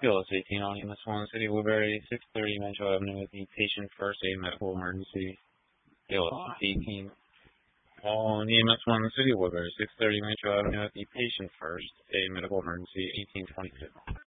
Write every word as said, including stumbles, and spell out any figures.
Bill is eighteen on E M S one, City of Woodbury, six thirty Metro Avenue with the patient first, a medical emergency. Bill is eighteen on E M S one, City of Woodbury, six thirty Metro Avenue with the patient first, a medical emergency, eighteen twenty-two.